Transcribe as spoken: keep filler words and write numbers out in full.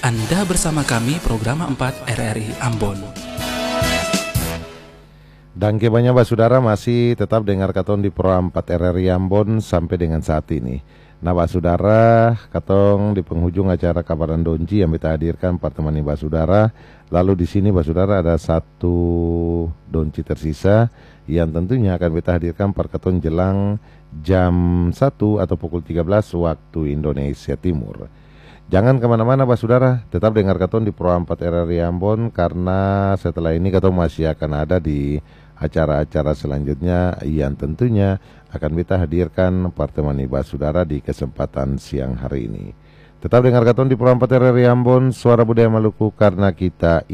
Anda bersama kami program empat R R I Ambon. Dan kebanyakan bah saudara masih tetap dengar katong di program empat R R I Ambon sampai dengan saat ini. Nah bah saudara, katong di penghujung acara Kabaran Donji yang kita hadirkan pertemuan bah saudara. Lalu di sini bah saudara ada satu donci tersisa yang tentunya akan kita hadirkan per katong jelang jam satu atau pukul tiga belas waktu Indonesia Timur. Jangan kemana-mana bah saudara, tetap dengar katong di program empat R R I Ambon, karena setelah ini katong masih akan ada di acara-acara selanjutnya yang tentunya akan kita hadirkan pertemuan bah saudara di kesempatan siang hari ini. Tetap dengar katong di program empat R R I Ambon, Suara Budaya Maluku, karena kita